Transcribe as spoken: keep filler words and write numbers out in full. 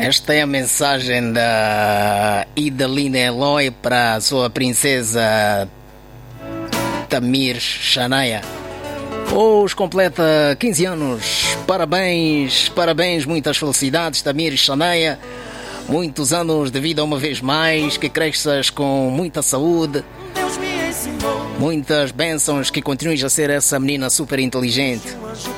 Esta é a mensagem da Idalina Eloy para a sua princesa Tamir Shania. Hoje completa quinze anos. Parabéns, parabéns, muitas felicidades, Tamir Shania. Muitos anos de vida uma vez mais, que cresças com muita saúde, muitas bênçãos, que continues a ser essa menina super inteligente.